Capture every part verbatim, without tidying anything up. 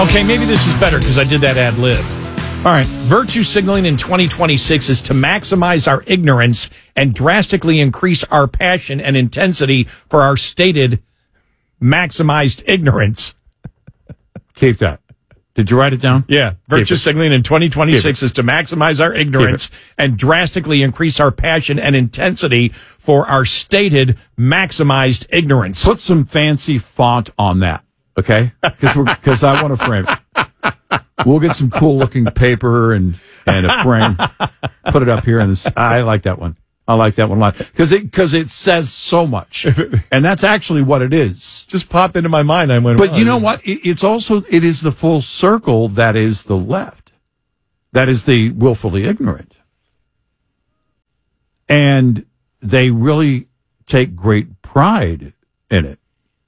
Okay, maybe this is better because I did that ad lib. All right. Virtue signaling in twenty twenty-six is to maximize our ignorance and drastically increase our passion and intensity for our stated maximized ignorance. Keep that. Did you write it down? Yeah. Virtue signaling in twenty twenty-six is to maximize our ignorance and drastically increase our passion and intensity for our stated maximized ignorance. Put some fancy font on that, okay? Because I want to frame it. We'll get some cool looking paper and, and a frame. Put it up here. In this. I like that one. I like that one a lot because it because it says so much, and that's actually what it is. Just popped into my mind. I went, but you know what? It, it's also it is the full circle that is the left, that is the willfully ignorant, and they really take great pride in it.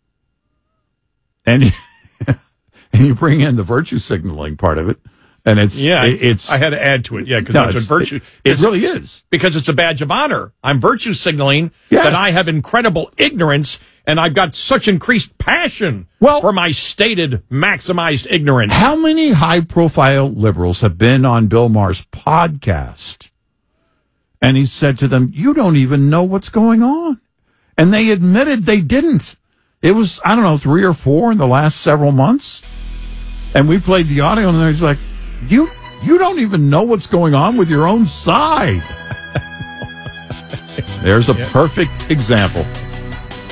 And and you bring in the virtue signaling part of it. And it's, yeah, it, it's, I had to add to it. Yeah. Cause no, that's what virtue, it, it really is. Because it's a badge of honor. I'm virtue signaling yes. that I have incredible ignorance and I've got such increased passion well, for my stated maximized ignorance. How many high profile liberals have been on Bill Maher's podcast? And he said to them, you don't even know what's going on. And they admitted they didn't. It was, I don't know, three or four in the last several months. And we played the audio and he's like, You you don't even know what's going on with your own side. There's a yeah. perfect example.